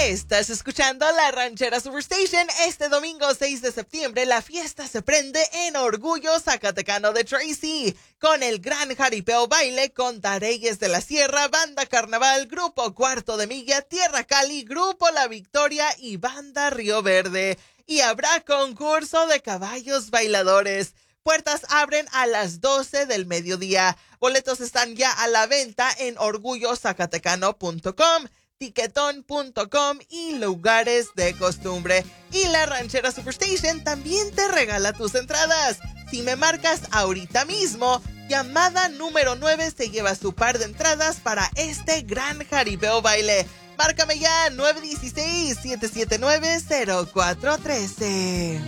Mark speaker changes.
Speaker 1: Estás escuchando La Ranchera Superstation. Este domingo 6 de septiembre la fiesta se prende en Orgullo Zacatecano de Tracy con el gran jaripeo baile con Tareyes de la Sierra, Banda Carnaval, Grupo Cuarto de Milla, Tierra Cali, Grupo La Victoria y Banda Río Verde. Y habrá concurso de caballos bailadores. Puertas abren a las 12 del mediodía. Boletos están ya a la venta en orgullozacatecano.com, tiquetón.com y lugares de costumbre. Y la Ranchera Superstation también te regala tus entradas. Si me marcas ahorita mismo, llamada número 9 se lleva su par de entradas para este gran jaripeo baile. Márcame ya 916-779-0413.